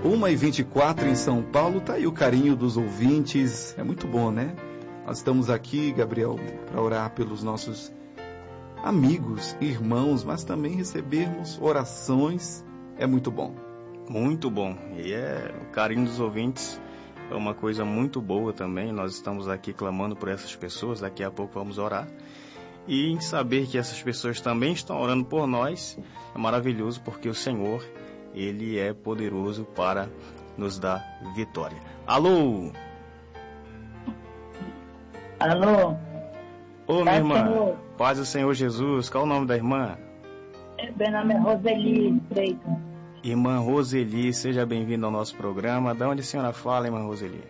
1h24 em São Paulo, tá aí o carinho dos ouvintes, é muito bom, né? Nós estamos aqui, Gabriel, para orar pelos nossos amigos, irmãos, mas também recebermos orações, é muito bom. Muito bom, e o carinho dos ouvintes é uma coisa muito boa também. Nós estamos aqui clamando por essas pessoas, daqui a pouco vamos orar. E em saber que essas pessoas também estão orando por nós, é maravilhoso, porque o Senhor, Ele é poderoso para nos dar vitória. Alô? Alô? Ô, minha irmã, Senhor. Paz do Senhor Jesus, qual o nome da irmã? Meu nome é Roseli Freitas. Irmã Roseli, seja bem-vinda ao nosso programa. De onde a senhora fala, irmã Roseli?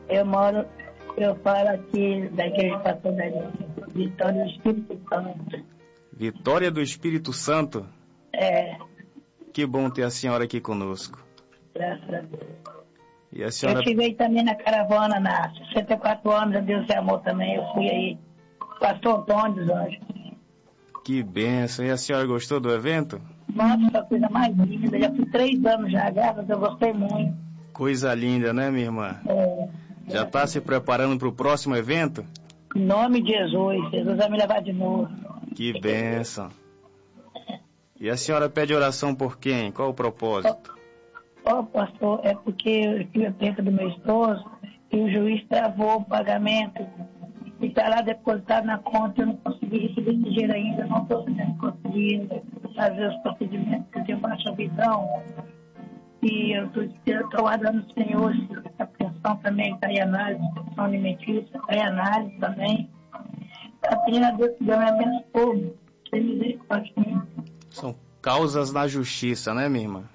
Eu falo aqui da Igreja Pastoral Vitória do Espírito Santo. Vitória do Espírito Santo? É. Que bom ter a senhora aqui conosco. Graças a Deus. E a senhora... Eu estive também na caravana, na 64 anos, a Deus e Amor também, eu fui aí. Pastor Antônio dos Anjos. Que bênção. E a senhora gostou do evento? Nossa, coisa mais linda. Já fui 3 anos já, graças, eu gostei muito. Coisa linda, né, minha irmã? Já está se preparando para o próximo evento? Em nome de Jesus. Jesus vai me levar de novo. Que bênção. E a senhora pede oração por quem? Qual o propósito? Pastor, é porque eu tive a perda do meu esposo e o juiz travou o pagamento. E está lá depositado na conta, eu não consegui receber esse dinheiro ainda, não estou conseguindo fazer os procedimentos, porque eu tenho baixa visão. E eu estou guardando o Senhor, a pensão também está em análise, pensão alimentícia, está em análise também. Está pedindo a Deus que Deus me abençoe, tem misericórdia de mim. São causas na justiça, né, minha irmã?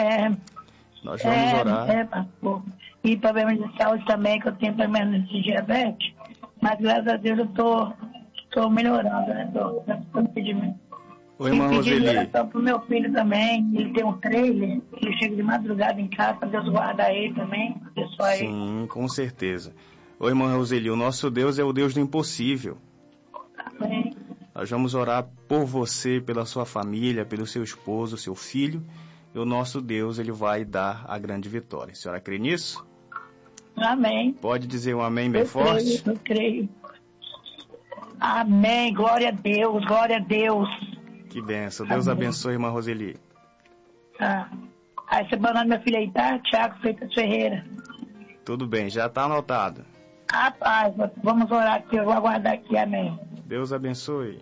Nós vamos orar. Pastor. E problemas de saúde também, que eu tenho problemas de diabetes. Mas graças a Deus eu estou melhorando, né? Estou pedindo. Oi, irmã Roseli. Oração pro meu filho também, ele tem um trailer, ele chega de madrugada em casa, Deus guarda ele também, pessoal aí. Sim, com certeza. Oi, irmã Roseli, o nosso Deus é o Deus do impossível. Amém. Nós vamos orar por você, pela sua família, pelo seu esposo, seu filho, e o nosso Deus, ele vai dar a grande vitória. A senhora crê nisso? Amém. Pode dizer um amém bem forte? Eu creio. Amém, glória a Deus, glória a Deus. Que benção, Deus abençoe, irmã Roseli. Aí você banana meu filho aí, tá? Tiago Freitas Ferreira. Tudo bem, já está anotado. Rapaz, vamos orar aqui, eu vou aguardar aqui, amém. Deus abençoe.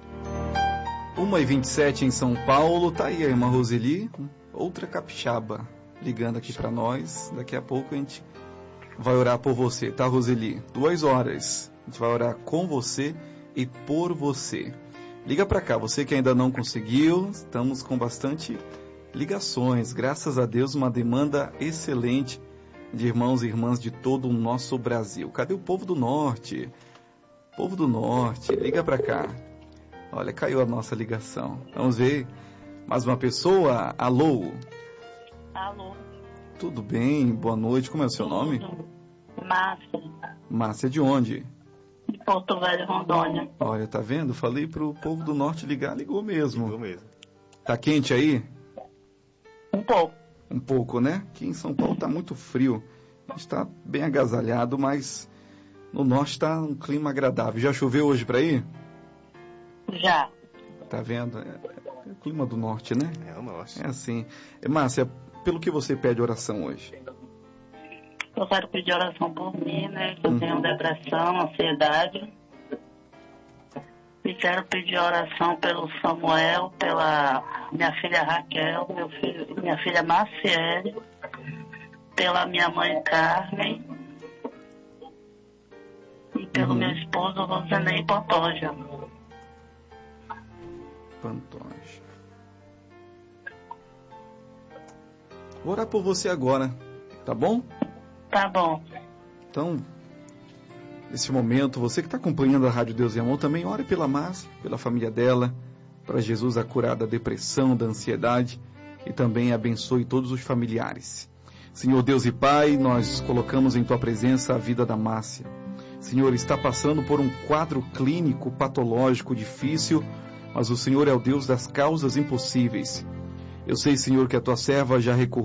1h27 em São Paulo, tá aí a irmã Roseli, outra capixaba, ligando aqui para nós. Daqui a pouco a gente vai orar por você, tá, Roseli? 2 horas, a gente vai orar com você e por você. Liga para cá, você que ainda não conseguiu, estamos com bastante ligações, graças a Deus, uma demanda excelente de irmãos e irmãs de todo o nosso Brasil. Cadê o povo do norte? Povo do norte, liga para cá. Olha, caiu a nossa ligação. Vamos ver mais uma pessoa. Alô? Alô? Tudo bem? Boa noite, como é o seu nome? Márcia. Márcia de onde? De Porto Velho, Rondônia. Olha, tá vendo? Falei pro povo do norte ligar, ligou mesmo. Ligou mesmo. Tá quente aí? Um pouco. Um pouco, né? Aqui em São Paulo tá muito frio. A gente tá bem agasalhado, mas no norte tá um clima agradável. Já choveu hoje pra ir? Já. Tá vendo? É o clima do norte, né? É o norte. É assim. Márcia, pelo que você pede oração hoje? Eu quero pedir oração por mim, né? Que eu tenho depressão, ansiedade. E quero pedir oração pelo Samuel, pela minha filha Raquel, minha filha Marciele, pela minha mãe Carmen e pelo meu esposo Rosanei Pantoja. Vou orar por você agora, tá bom? Tá bom. Então, nesse momento, você que está acompanhando a Rádio Deus e Amor, também ore pela Márcia, pela família dela, para Jesus a curar da depressão, da ansiedade, e também abençoe todos os familiares. Senhor Deus e Pai, nós colocamos em Tua presença a vida da Márcia. Senhor, está passando por um quadro clínico, patológico, difícil, mas o Senhor é o Deus das causas impossíveis. Eu sei, Senhor, que a Tua serva já recorreu